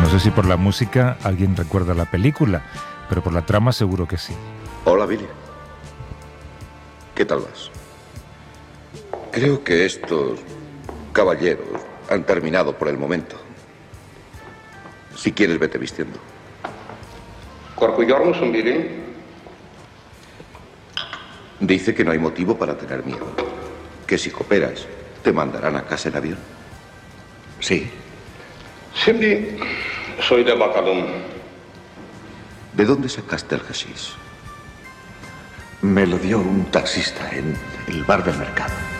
No sé si por la música alguien recuerda la película, pero por la trama seguro que sí. Hola, Billy. ¿Qué tal vas? Creo que estos caballeros han terminado por el momento. Si quieres, vete vistiendo. Korkujor musun, Billy. Dice que no hay motivo para tener miedo. Que si cooperas, te mandarán a casa en avión. Sí. Şimdi söyle bakalım. ¿De dónde sacaste el hashish? Me lo dio un taxista en el bar del mercado.